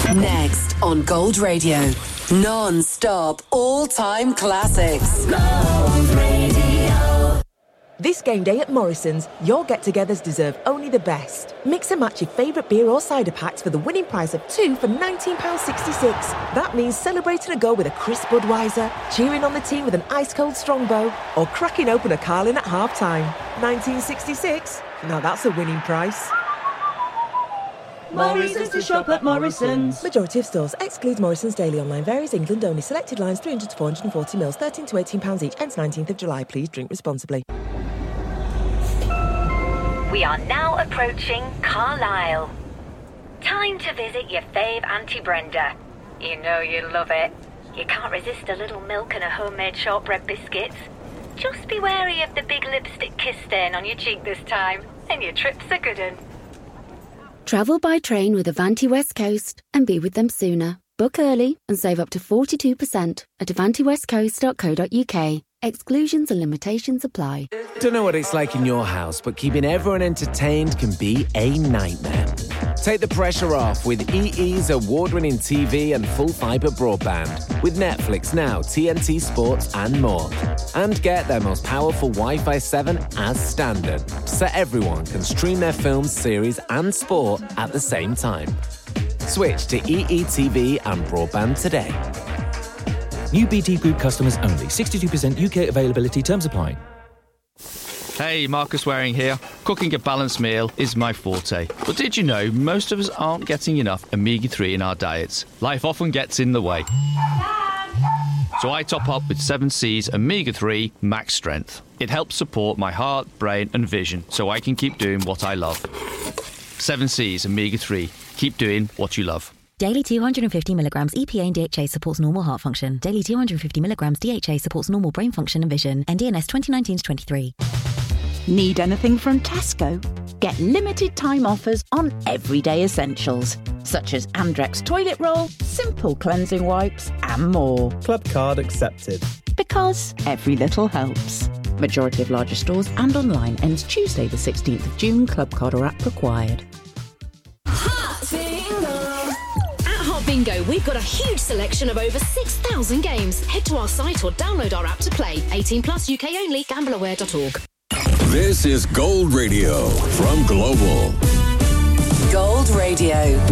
Next on Gold Radio. Non-stop, all-time classics. Gold Radio. This game day at Morrison's, your get-togethers deserve only the best. Mix and match your favourite beer or cider packs for the winning prize of 2 for £19.66. That means celebrating a goal with a crisp Budweiser, cheering on the team with an ice-cold Strongbow, or cracking open a Carlin at half-time. £19.66? Now that's a winning price. Morrison's to shop at Morrison's. Majority of stores. Excludes Morrison's Daily Online. Varies England only. Selected lines 300 to 440 mils. £13 to £18 each. Ends 19th of July. Please drink responsibly. We are now approaching Carlisle. Time to visit your fave Auntie Brenda. You know you love it. You can't resist a little milk and a homemade shortbread biscuits. Just be wary of the big lipstick kiss stain on your cheek this time, and your trip's a good one. Travel by train with Avanti West Coast and be with them sooner. Book early and save up to 42% at avantiwestcoast.co.uk. Exclusions and limitations apply. Don't know what it's like in your house, but keeping everyone entertained can be a nightmare. Take the pressure off with EE's award-winning TV and full-fibre broadband. With Netflix Now, TNT Sports and more. And get their most powerful Wi-Fi 7 as standard, so everyone can stream their films, series and sport at the same time. Switch to EE TV and broadband today. New BT Group customers only. 62% UK availability. Terms apply. Hey, Marcus Waring here. Cooking a balanced meal is my forte. But did you know most of us aren't getting enough omega-3 in our diets? Life often gets in the way. So I top up with 7C's Omega-3 Max Strength. It helps support my heart, brain and vision so I can keep doing what I love. 7C's Omega-3. Keep doing what you love. Daily 250mg EPA and DHA supports normal heart function. Daily 250mg DHA supports normal brain function and vision. NDNS 2019-23. Need anything from Tesco? Get limited time offers on everyday essentials, such as Andrex toilet roll, Simple cleansing wipes and more. Club card accepted. Because every little helps. Majority of larger stores and online ends Tuesday the 16th of June. Club card or app required. Bingo, we've got a huge selection of over 6,000 games. Head to our site or download our app to play. 18 plus, UK only. Gambleaware.org. This is Gold Radio from Global. Gold Radio.